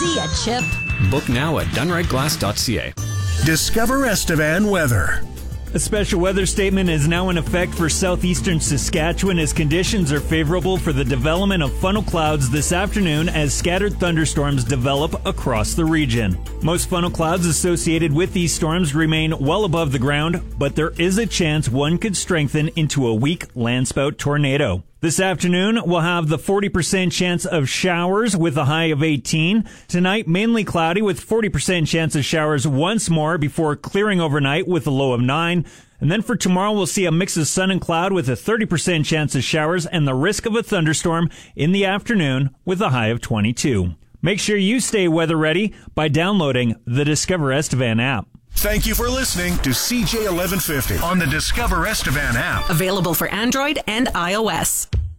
See ya, Chip. Book now at dunrightglass.ca. Discover Estevan weather. A special weather statement is now in effect for southeastern Saskatchewan as conditions are favorable for the development of funnel clouds this afternoon as scattered thunderstorms develop across the region. Most funnel clouds associated with these storms remain well above the ground, but there is a chance one could strengthen into a weak landspout tornado. This afternoon, we'll have the 40% chance of showers with a high of 18. Tonight, mainly cloudy with 40% chance of showers once more before clearing overnight with a low of 9. And then for tomorrow, we'll see a mix of sun and cloud with a 30% chance of showers and the risk of a thunderstorm in the afternoon with a high of 22. Make sure you stay weather ready by downloading the Discover Estevan app. Thank you for listening to CJ 1150 on the Discover Estevan app. Available for Android and iOS.